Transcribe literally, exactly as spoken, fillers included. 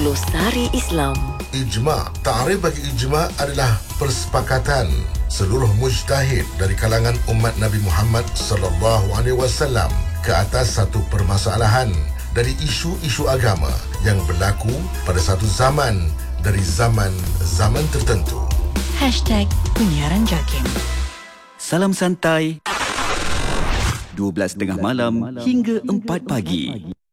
Glosari Islam. Ijma'. Ta'rif bagi ijma' adalah persepakatan seluruh mujtahid dari kalangan umat Nabi Muhammad sallallahu alaihi wasallam ke atas satu permasalahan dari isu-isu agama yang berlaku pada satu zaman dari zaman-zaman tertentu. Hashtag Penyiaran Jakim. Salam santai. dua belas tengah malam hingga empat pagi.